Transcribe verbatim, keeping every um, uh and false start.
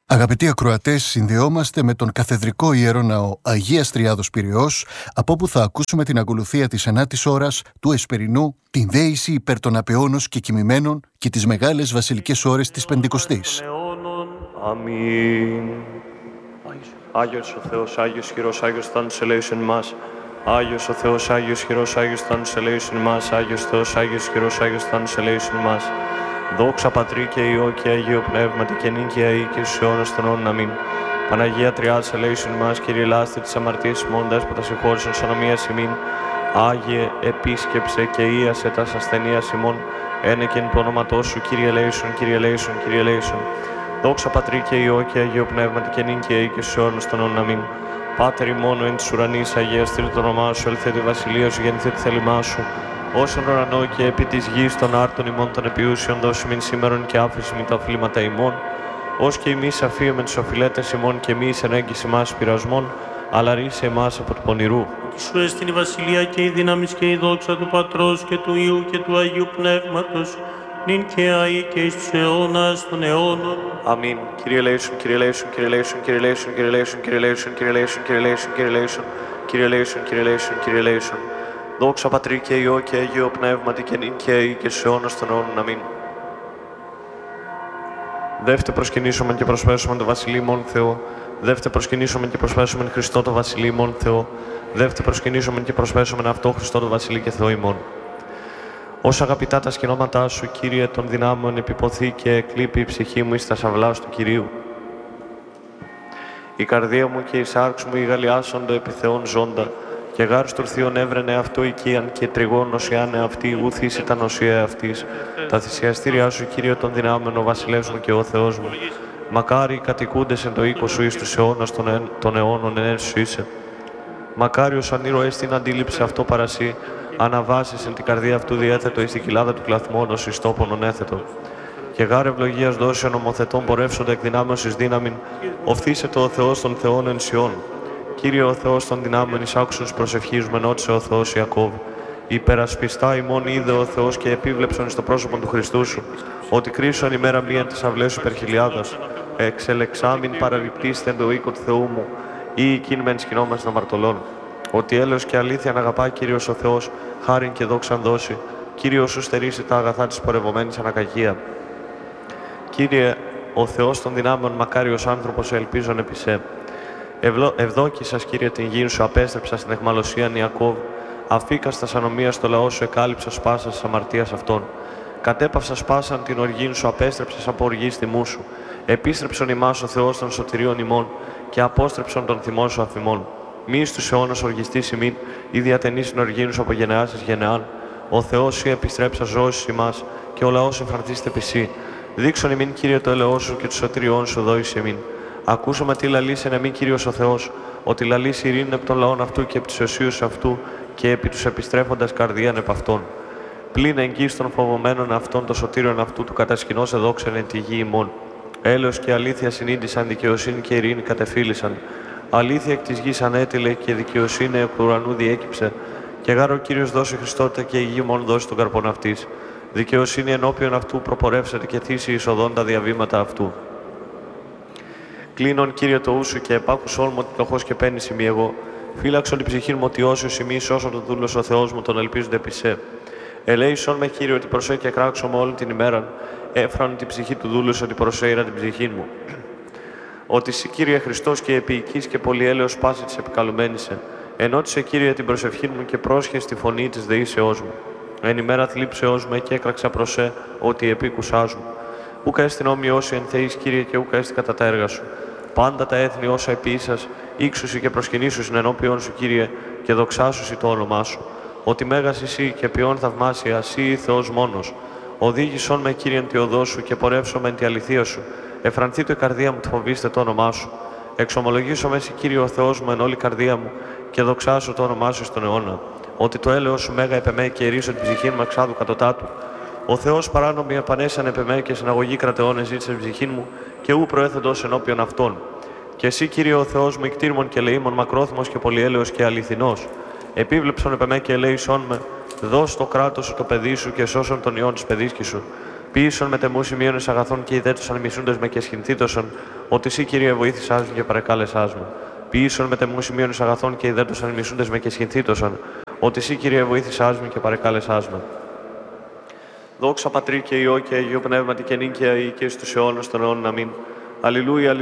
Αγαπητοί ακροατές, συνδεόμαστε με τον Καθεδρικό Ιερό Ναό Αγίας Τριάδος Πειραιώς, από όπου θα ακούσουμε την ακολουθία της ενάτης ώρας του Εσπερινού, την δέηση υπέρ των απαιώνος και κοιμημένων και τις μεγάλες βασιλικές ώρες της Πεντηκοστής. Αμήν. Άγιος ο Θεός, Άγιος χειρός, Άγιος θάνατος ελέησον ημάς. Άγιος ο Θεός, Άγιος χειρός, Άγιος θάνατος ελέησον ημάς. Άγιος Θεός, Άγιος χειρός, Άγιος θάνατος ελέησον ημάς. Δόξα Πατρί και Υιό και Αγίο Πνεύματι και νυν και αεί και στους αιώνας των αιώνων. Αμήν. Παναγία Τριάδος ελέησον ημάς, Κύριε λάστη της αμαρτίας ημών, Δέσποτα συγχώρησον σ' ανομίας ημίν. Άγιε επίσκεψε και ίασε τας ασθενείας ημών, ένεκεν του ονόματός σου, Κύριε ελέησον, Κύριε ελέησον, Κύριε ελέησον. Δόξα Πατρί και Υιό και Αγίο Πνεύματι και νυν και αεί και στους αιώνας των αιώνων. Αμήν. Πάτερ ημών εν της ουρανής, αγιαστήρ το όνομά σου, ελθέ τη βασιλεία σου, γεννηθεί τη θέλημά σου. Όσον ουρανό και επί της γης των άρτων ημών των επιούσιων, δώσου μην σήμερον και άφηση μην τα οφείλματα ημών. Ως και εμείς αφίεμεν τους οφειλέτες ημών και εμείς ενέγγιση μας πειρασμών, αλλά ρίσε εμάς από του πονηρού. Σου έστειν η βασιλεία και η δύναμη και η δόξα του Πατρός και του Υιού και του Αγίου Πνεύματος, νυν και αεί και εις τους αιώνας των αιώνων. Αμήν. Κύριε ελέησον, Κύριε ελέησον, Κύριε ελέησον, Κύριε ελέησον, Κύριε ελέησον, Κύριε ελέησον, Κύριε ελέησον, Κύριε ελέησον, Κύριε ελέησον, Κύριε ελέησον, Κύριε ελέησον, Κύριε ελέησον. Δόξα Πατρί και Υιό και Αγίο Πνεύματι και νυν και αεί και στους αιώνας των αιώνων. Αμήν. Δεύτε προσκυνήσουμε και προσπέσουμε το Βασιλείο ημών Θεό. Δεύτε προσκυνήσουμε και προσπέσουμε Χριστό το Βασιλείο ημών Θεό. Δεύτε προσκυνήσουμε και προσπέσουμε αυτό Χριστό το Βασιλείο και Θεό ημών. Ως αγαπητά τα σκηνώματά σου, Κύριε των δυνάμεων, επιποθεί και εκλείπει η ψυχή μου εις τα σαυλάς του Κυρίου. Η καρδία μου και η σάρξ μου ηγαλιάσονται επί Θεών ζώντα, και γάρς του Θείον έβρενε αυτό οικίαν και τριγών νοσιάνε αυτή, ουθείς ήταν νοσία αυτής. Τα θυσιαστήριά σου, Κύριε των δυνάμεων, ο Βασιλεύς μου και ο Θεός μου. Μακάρι οι κατοικούντες εν το οίκο σου εις τους αιώνας των, αι... των αιώνων εν σου είσαι. Μακάριος αν ήρωες την αντίληψη αυτό παρασύ, αναβάσεις εν την καρδία αυτού διέθετο εις την κοιλάδα του κλαθμόνος εις τόπον έθετο. Και γάρ ευλογίας δώσεων ομοθετών πορεύσονται εκ δυνάμεως εις δύναμην, οφθήσε το ο Θεός των Θεών εν Σιών. Κύριε ο Θεός των δυνάμεων, εις άκουσος προσευχής μου ενώτησε ο Θεός Ιακώβ. Υπερασπιστά ημών είδε ο Θεός και επίβλεψον εις το πρόσωπο του Χριστού σου, ότι κρίσον ημέρα μία της αυλές σου υπερχιλιάδας, εξελεξάμην παραληπτήστε το οίκο του Θεού μου, ή εκείνη μεν σκηνόμαστε αμαρτωλών. Ότι έλεος και αλήθεια να αγαπά Κύριος ο Θεός, χάριν και δόξαν δώσει. Κύριος σου στερήσει τα αγαθά της πορευομένης ανακαγία. Κύριε, ο Θεός των δυνάμεων, μακάριος άνθρωπος, ελπίζον επί σε. Ευδόκησας, Κύριε, την γη σου, απέστρεψα στην αιχμαλωσίαν Ιακώβ. Αφήκα στα ανομία στο λαό σου, εκάλυψα σπάσα της αμαρτίας αυτών. Κατέπαυσα σπάσαν την οργήν σου, απέστρεψας από οργή θυμού σου. Επίστρεψον ημάς ο Θεός των σωτηρίων ημών και απόστρεψον τον θυμών σου αφημών. Μη στους αιώνας οργιστής ημίν, ή διατενείς την οργήν σου από γενεάς εις γενεάν. Ο Θεός σου επιστρέψα ζώσεις ημάς και ο λαός εμφραντίστε επί σύ. Δείξον ημίν, Κύριε, το έλεος σου και του σωτηριών σου δόησε ημίν. Ακούσαμε τι λαλείς εν εμεί, Κύριος ο Θεός, ότι λαλείς ειρήνη επί των λαών αυτού και επί τους οσίους αυτού και επί τους επιστρέφοντας καρδίαν επ' αυτών. Πλην εγγύς των φοβωμένων αυτών των σωτήριων αυτού του κατασκηνώς εδόξεν εν τη γη ημών. Έλεος και αλήθεια συνήντησαν, δικαιοσύνη και ειρήνη κατεφύλησαν. Αλήθεια εκ της γης ανέτειλε και δικαιοσύνη εκ του ουρανού διέκυψε. Και γάρο Κύριος δώσει Χριστότητα και η γη μόνο δώσει τον καρπόν αυτής. Δικαιοσύνη ενώπιον αυτού προπορεύσεται και θύσει εισοδόν τα διαβήματα αυτού. Κλείνον, Κύριε, το ου σου και επάκουσόν μου ότι πτωχός και πένης ημί εγώ. Φύλαξον την ψυχή μου ότι όσιος ημί σώσον τον δούλος ο Θεός μου τον ελπίζονται επί σε. Ελέησον με, Κύριε, ότι προσέ και κράξω με όλη την ημέρα. Έφραν την ψυχή του δούλου ότι προσέειρα την ψυχή μου. Ότι συ, Κύριε Χριστός και επίοικης και πολυέλεος πάση της επικαλουμένησε. Ενώτισε, Κύριε, την προσευχή μου και πρόσχε στη φωνή της δεήσεώς μου. Εν ημέρα θλίψεώς με και έκραξα προσέ ότι επίκουσάς μου. Ούκα έστιν όμοιόσι εν Θεής, Κύριε, και ούκα έστιν κατά τα έργα σου. Πάντα τα έθνη όσα επίησας, ύξουσι και προσκυνήσουσιν ενώπιον σου, Κύριε, και δοξάσουσι το όνομά σου. Ότι μέγας εσύ και ποιόν θαυμάσια, εσύ Θεός μόνος. Οδήγησον με, Κύριε, εν τη οδό σου και πορεύσω με εν τη αληθεία σου. Εφρανθεί το η καρδία μου, τη φοβήστε το όνομά σου. Εξομολογήσω με εσύ, Κύριε ο Θεός μου, εν όλη καρδία μου και δοξάσω το όνομά σου στον αιώνα. Ότι το έλεος σου μέγα επεμέ και ερίσω την ψυχή μου εξάδου κατωτάτου. Ο Θεός παράνομοι επανέσαν επεμέ και συναγωγή κρατεώνε ζήτησε την ψυχή μου και ου προέθεντος ενώπιον αυτών. Και εσύ, Κύριε ο Θεός μου, ικτήρμον και ελεήμον, μακρόθυμος και πολυέλεος και αληθινός. Επίβλεψον επεμέ και ελέησόν με, δώσ' το κράτος σου το παιδί σου και σώσον τον ιόν της παιδίσκης σου. Ποιήσον με τεμού σημείωνες αγαθών και ιδέτως ανημισούντες με και σχηνθήτωσον, ότι εσύ, Κύριε, βοήθησάς μου και παρεκάλεσάς μου. Ποιήσον με τεμού σημείωνες αγαθών και ιδέτως ανημισούντες με και σχηνθήτωσον, ότι εσύ, Κύριε, βοήθησάς μου και παρεκάλεσάς μου. Δόξα Πατρί και Υιό και Αγίου Πνεύματι και νύν και αεί και εις τους αιώνας των αιώνων. Αμήν. Αλληλούια.